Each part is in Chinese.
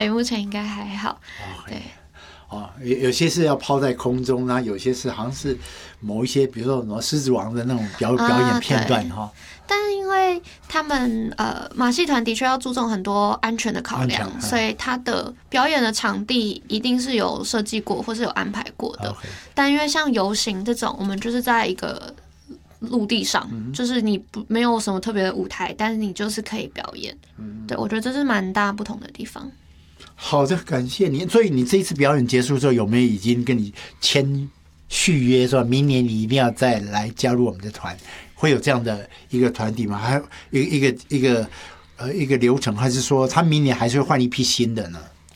目前应该还好。对。 有些是要抛在空中，然后有些是好像是某一些，比如说什么狮子王的那种表演片段哈。 但是因为他们马戏团的确要注重很多安全的考量，所以他的表演的场地一定是有设计过或是有安排过的。但因为像游行这种，我们就是在一个陆地上，就是你没有什么特别的舞台，但是你就是可以表演。对，我觉得这是蛮大不同的地方。 好的，感谢你。所以你这一次表演结束之后，有没有已经跟你签续约，说明年你一定要再来加入我们的团？会有这样的一个团体吗？还有一个流程，还是说他明年还是会换一批新的呢？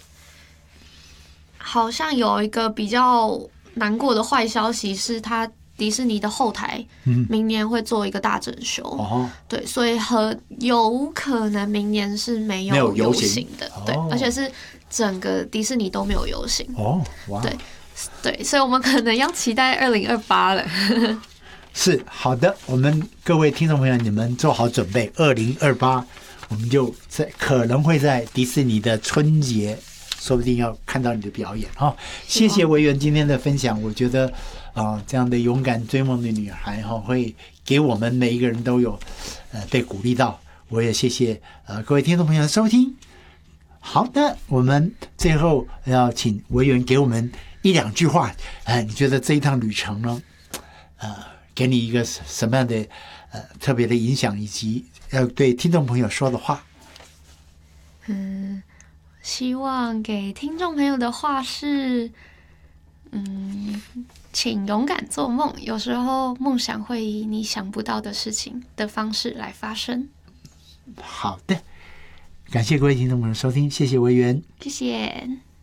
好像有一个比较难过的坏消息是，他迪士尼的后台明年会做一个大整修。对，所以有可能明年是没有游行的。对，而且是整个迪士尼都没有游行。 哇！ 对，所以我们可能要期待2028了。 是，好的，我们各位听众朋友，你们做好准备，2028我们就可能会在迪士尼的春节，说不定要看到你的表演。谢谢维园今天的分享，我觉得这样的勇敢追梦的女孩会给我们每一个人都有被鼓励到。我也谢谢各位听众朋友的收听。好的，我们最后要请维园给我们一两句话，你觉得这一趟旅程呢，给你一个什么样的特别的影响，以及要对听众朋友说的话？ 希望给听众朋友的话是，请勇敢做梦，有时候梦想会以你想不到的事情的方式来发生。 好的，感谢各位听众朋友收听，谢谢维园， 谢谢。